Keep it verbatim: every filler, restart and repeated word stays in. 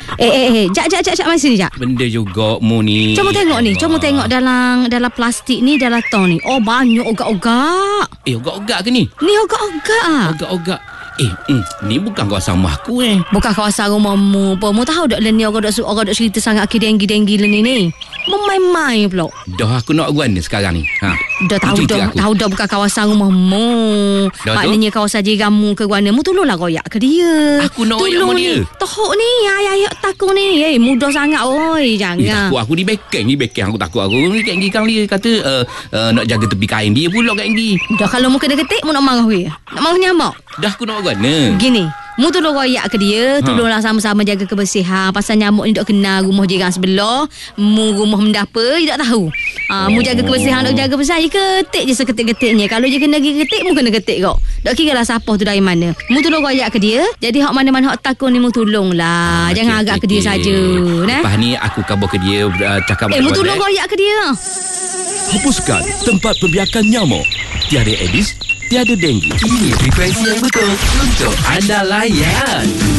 Eh eh eh, jap jap jap jap mari sini jap. Benda juga mu ni. Cuma tengok ni, cuma tengok dalam dalam plastik ni, dalam tong ni. Oh, banyak ogak-ogak. Eh, ogak-ogak ke ni? Ni ogak-ogak ah. Ogak-ogak. Eh, mm, ni bukan kawasan rumah aku eh. Bukan kawasan rumahmu pun. Mu tahu tak ni orang dok orang dok cerita sangat ke denggi-denggi ni ni. Mu main-main pula. Dah aku nak guan ni sekarang ni. Ha. Dah tahu dah, tahu dah bukan kawasan rumahmu. Dah Maknanya tu? Kawasan jiranmu ke guana. Mu tolonglah royak ke dia. Aku nak royak mu dia. Tohok ni, ayah-ayah takut ni. Eh, mudah sangat oi, jangan. Eh, takut aku di backing ni backing aku takut aku. Ni Kak Enggi kang dia kata uh, uh, nak jaga tepi kain dia pula Kak Enggi. Dah kalau mu kena ketik mu nak marah we. Nak marah nyamak. Dah aku nak guana. Gini, mu tolong royak ke dia, tolonglah sama-sama jaga kebersihan. Pasal nyamuk ni dok kenal rumah jiran sebelah, mu rumah mendapa, dia tak tahu. Ah, mu jaga kebersihan, dok jaga kebersihan, je ketik je seketik-ketiknya. Kalau je kena pergi ketik, mu kena ketik kau. Dok kira lah siapa tu dari mana. Mu tolong royak ke dia. Jadi hak mana-mana hak takut ni mu tolonglah. Ah, jangan okay, agak okay, ke dia saja. Nah. Lepas ni aku kabur ke dia uh, cakap Eh, mu tolong royak ke dia. Hapuskan tempat pembiakan nyamuk. Tiada Aedes, tiada denggi. Ini frekuensi yang betul untuk anda layan.